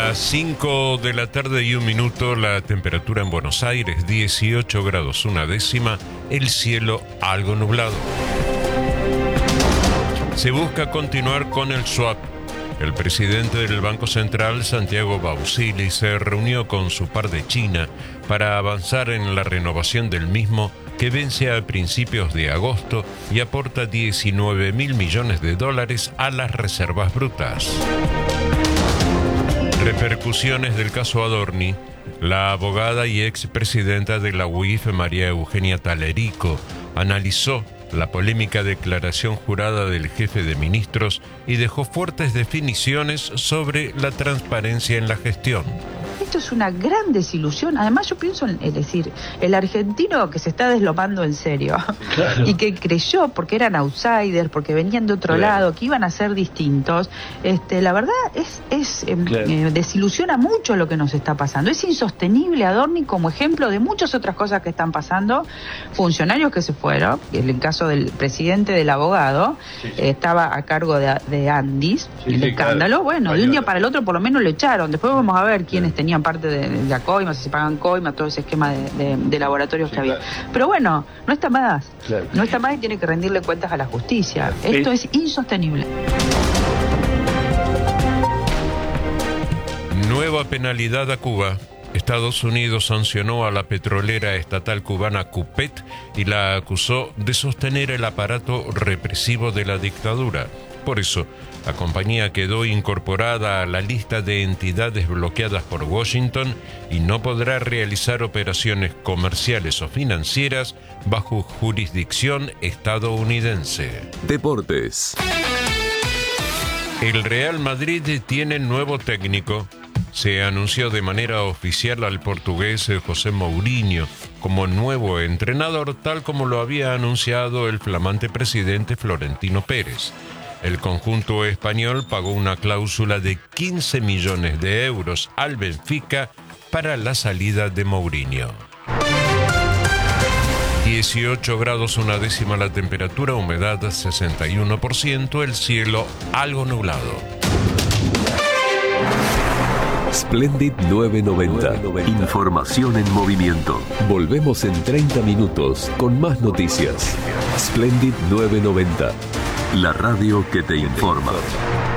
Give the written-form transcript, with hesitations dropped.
Las 5 de la tarde y 1 minuto, la temperatura en Buenos Aires, 18 grados 1 décima, el cielo algo nublado. Se busca continuar con el swap. El presidente del Banco Central, Santiago Bausili, se reunió con su par de China para avanzar en la renovación del mismo, que vence a principios de agosto y aporta 19.000 millones de dólares a las reservas brutas. Repercusiones del caso Adorni. La abogada y expresidenta de la UIF, María Eugenia Talerico, analizó la polémica declaración jurada del jefe de ministros y dejó fuertes definiciones sobre la transparencia en la gestión. Esto es una gran desilusión. Además, yo pienso es decir, el argentino que se está deslomando en serio, claro, y que creyó, porque eran outsiders, porque venían de otro lado, que iban a ser distintos, la verdad desilusiona mucho lo que nos está pasando. Es insostenible Adorni como ejemplo de muchas otras cosas que están pasando. Funcionarios que se fueron, en el caso del presidente del abogado, estaba a cargo de Andis, el escándalo, claro. Bueno, de un día para el otro por lo menos lo echaron. Después vamos a ver quiénes tenían parte de la coima, si se pagan coima, todo ese esquema de laboratorios que había. Pero bueno, no está más. Claro. No está más y tiene que rendirle cuentas a la justicia. Esto es insostenible. Nueva penalidad a Cuba. Estados Unidos sancionó a la petrolera estatal cubana Cupet y la acusó de sostener el aparato represivo de la dictadura. Por eso, la compañía quedó incorporada a la lista de entidades bloqueadas por Washington y no podrá realizar operaciones comerciales o financieras bajo jurisdicción estadounidense. Deportes. El Real Madrid tiene nuevo técnico. Se anunció de manera oficial al portugués José Mourinho como nuevo entrenador, tal como lo había anunciado el flamante presidente Florentino Pérez. El conjunto español pagó una cláusula de 15 millones de euros al Benfica para la salida de Mourinho. 18 grados 1 décima la temperatura, humedad 61%, el cielo algo nublado. Splendid 990. Información en movimiento. Volvemos en 30 minutos con más noticias. Splendid 990. La radio que te informa.